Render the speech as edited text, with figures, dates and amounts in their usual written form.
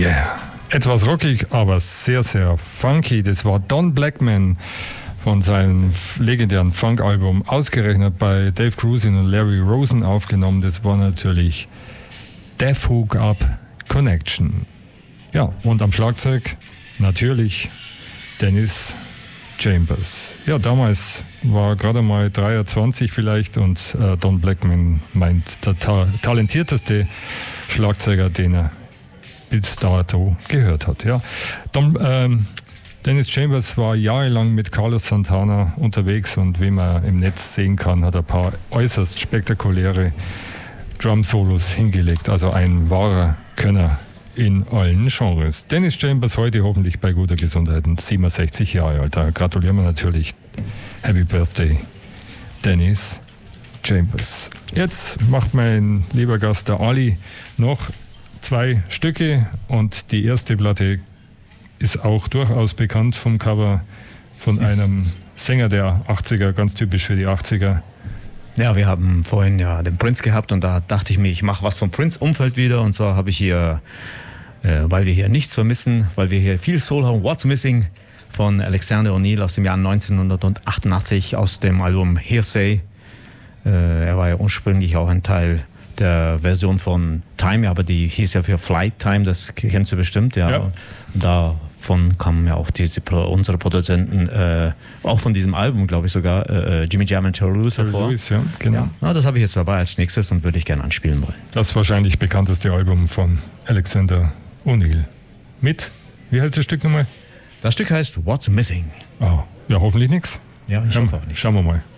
Yeah. Etwas rockig, aber sehr, sehr funky. Das war Don Blackman von seinem legendären Funk-Album, ausgerechnet bei Dave Grusin und Larry Rosen aufgenommen. Das war natürlich Death Hook Up Connection. Ja, und am Schlagzeug natürlich Dennis Chambers. Ja, damals war gerade mal 23 vielleicht und Don Blackman meint der talentierteste Schlagzeuger, den er bis dato gehört hat. Ja. Dennis Chambers war jahrelang mit Carlos Santana unterwegs und wie man im Netz sehen kann, hat er ein paar äußerst spektakuläre Drum-Solos hingelegt. Also ein wahrer Könner in allen Genres. Dennis Chambers heute hoffentlich bei guter Gesundheit und 67 Jahre alt. Da gratulieren wir natürlich. Happy Birthday, Dennis Chambers. Jetzt macht mein lieber Gast, der Ali, noch 2 Stücke und die erste Platte ist auch durchaus bekannt vom Cover von einem Sänger der 80er, ganz typisch für die 80er. Ja, wir haben vorhin ja den Prince gehabt und da dachte ich mir, ich mache was vom Prince-Umfeld wieder und zwar habe ich hier, weil wir hier nichts vermissen, weil wir hier viel Soul haben, What's Missing von Alexander O'Neal aus dem Jahr 1988 aus dem Album Hearsay. Er war ja ursprünglich auch ein Teil der Version von Time, aber die hieß ja für Flight Time, das kennst du bestimmt, ja. Und davon kamen ja auch unsere Produzenten, auch von diesem Album, glaube ich sogar, Jimmy Jam und Terry Lewis hervor. Ja, genau. Ja, das habe ich jetzt dabei als nächstes und würde ich gerne anspielen wollen. Das wahrscheinlich bekannteste Album von Alexander O'Neal. Mit, wie heißt das Stück nochmal? Das Stück heißt What's Missing. Oh, ja, hoffentlich nichts. Ja, ich hoffe auch nicht. Schauen wir mal.